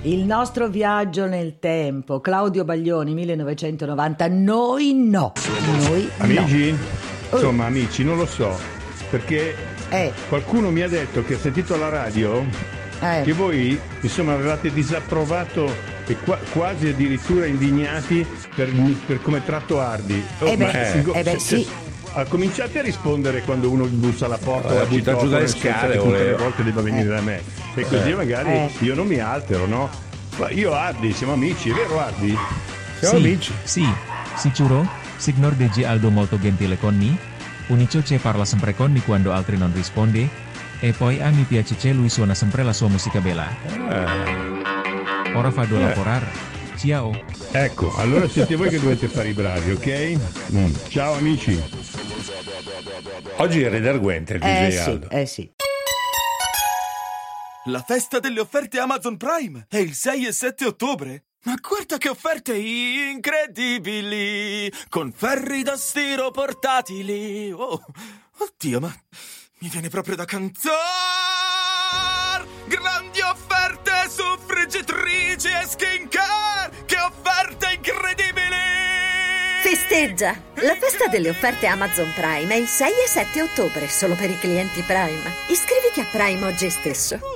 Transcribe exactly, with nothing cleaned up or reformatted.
Il nostro viaggio nel tempo, Claudio Baglioni, millenovecentonovanta, noi no, noi Amici? no. Insomma, amici, non lo so, perché Eh. qualcuno mi ha detto che ha sentito alla radio Eh. che voi, insomma, avevate disapprovato e qua- quasi addirittura indignati per, per come tratto Ardi. Oh, Eh beh, ma- eh, eh beh, se- sì. se- ah, cominciate a rispondere quando uno bussa alla porta Eh, o butta giù dalle citofono, scale, tutte le voleva. volte debba venire da me, e così magari Eh. io non mi altero, no? Ma io Ardi, siamo amici, è vero Ardi? Siamo Sì, amici. sì, sicuro, signor D J Aldo molto gentile con me. Unico che parla sempre con me quando altri non risponde. E poi a mi piace che lui suona sempre la sua musica bella. Ora vado a lavorare. Ciao. Ecco, allora siete voi che dovete fare i bravi, ok? Mm. Ciao amici. Oggi è redarguente il D J Eh sì, Aldo. eh sì. La festa delle offerte Amazon Prime è il sei e sette ottobre. Ma guarda che offerte incredibili! Con ferri da stiro portatili. Oh, oddio, ma mi viene proprio da cantare! Grandi offerte su friggitrici e skincare! Che offerte incredibili! Festeggia! La festa delle offerte Amazon Prime è il sei e sette ottobre, solo per i clienti Prime. Iscriviti a Prime oggi stesso.